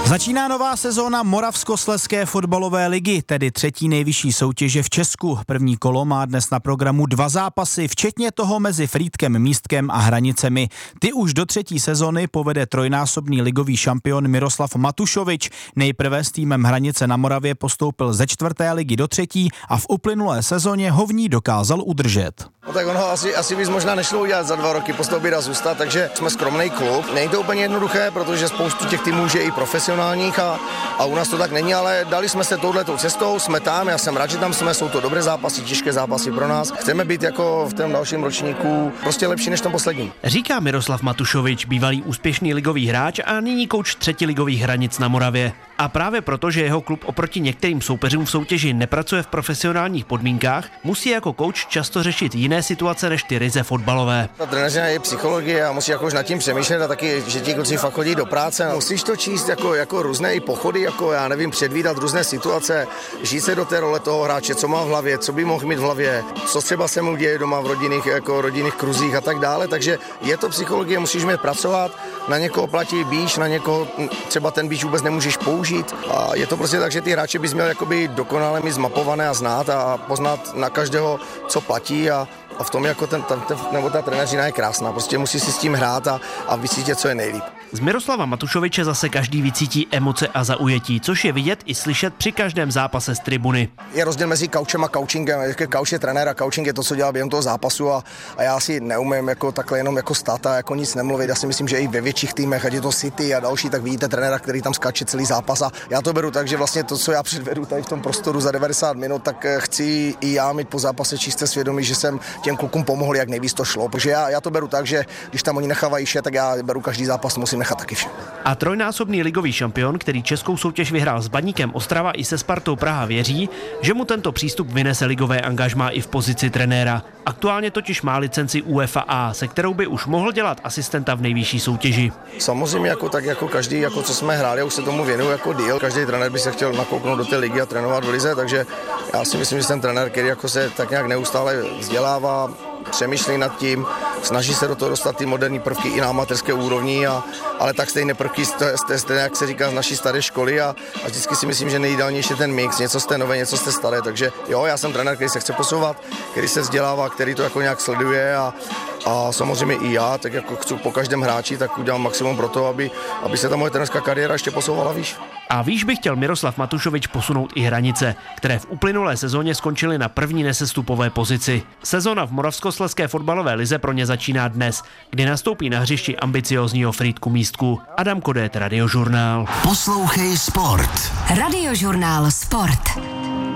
Začíná nová sezóna Moravskoslezské fotbalové ligy, tedy třetí nejvyšší soutěže v Česku. První kolo má dnes na programu 2 zápasy, včetně toho mezi Frýdkem, Místkem a Hranicemi. Ty už do třetí sezony povede trojnásobný ligový šampion Miroslav Matušovič. Nejprve s týmem Hranice na Moravě postoupil ze 4. ligy do 3. a v uplynulé sezóně ho v ní dokázal udržet. No tak ono asi bys možná nešlo udělat za 2 roky, postoupit a zůstat, takže jsme skromný klub. Není to úplně jednoduché, protože spoustu těch týmů je i profesionálních a u nás to tak není, ale dali jsme se touhletou cestou, jsme tam, já jsem rád, že tam jsme, jsou to dobré zápasy, těžké zápasy pro nás. Chceme být jako v tom dalším ročníku prostě lepší než v tom posledním. Říká Miroslav Matušovič, bývalý úspěšný ligový hráč a nyní kouč 3. ligových Hranic na Moravě. A právě proto, že jeho klub oproti některým soupeřům v soutěži nepracuje v profesionálních podmínkách, musí jako kouč často řešit jiné situace než ty ryze fotbalové. Ta trenéřina je psychologie a musí jako už nad tím přemýšlet a taky, že ti kluci fakt chodí do práce. Musíš to číst jako různé i pochody, jako já nevím, předvídat různé situace, žít se do té role toho hráče, co má v hlavě, co by mohl mít v hlavě, co třeba se mu děje doma v rodinných kruzích a tak dále. Takže je to psychologie, musíš mít pracovat, na někoho platí býš, na někoho třeba ten býš vůbec nemůžeš použít. A je to prostě tak, že ty hráče bys měl jakoby dokonale mít zmapované a znát a poznat na každého, co platí a v tom jako ta trenéřina je krásná. Prostě musí si s tím hrát a vycítit, co je nejlíp. Z Miroslava Matušoviče zase každý vycítí emoce a zaujetí, což je vidět i slyšet při každém zápase z tribuny. Je rozdíl mezi kaučem a kaučingem. Kauč je trenér a kaučing je to, co dělá během toho zápasu a já si neumím jako takhle jenom jako stát a jako nic nemluvit. Já si myslím, že i ve větších týmech, ať je to City a další, tak vidíte trenéra, který tam skáče celý zápas a já to beru tak, že vlastně to, co já předvedu tady v tom prostoru za 90 minut, tak chci i já mít po zápase čisté svědomí, že jsem těm klukům pomohl, jak nejvíc to šlo. Protože já to beru tak, že když tam oni nechávají vše, tak já beru každý zápas, musím nechat taky vše. A trojnásobný ligový šampion, který českou soutěž vyhrál s Baníkem Ostrava i se Spartou Praha, věří, že mu tento přístup vynese ligové angažmá i v pozici trenéra. Aktuálně totiž má licenci UEFA A, se kterou by už mohl dělat asistenta v nejvyšší soutěži. Samozřejmě jako každý, jako co jsme hráli, já už se tomu věnuju jako deal. Každý trenér by se chtěl nakouknout do té ligy a trénovat v lize, takže já si myslím, že jsem trenér, který jako se tak nějak neustále vzdělává, přemýšlí nad tím, snaží se do toho dostat ty moderní prvky i na amatérské úrovni, ale tak stejné prvky, jak se říká, z naší staré školy a vždycky si myslím, že nejideálnější je ten mix, něco z té nové, něco z té staré, takže jo, já jsem trenér, který se chce posouvat, který se vzdělává, který to jako nějak sleduje a samozřejmě i já, tak jako chci po každém hráči, tak udělám maximum pro to, aby se ta moje trenérská kariéra ještě posouvala výš. A výš by chtěl Miroslav Matušovič posunout i Hranice, které v uplynulé sezóně skončily na první nesestupové pozici. Sezóna v Moravskoslezské fotbalové lize pro ně začíná dnes, kdy nastoupí na hřišti ambiciózního Frýdku Místku. Adam Kodét, Radiožurnál. Poslouchej sport. Radiožurnál Sport.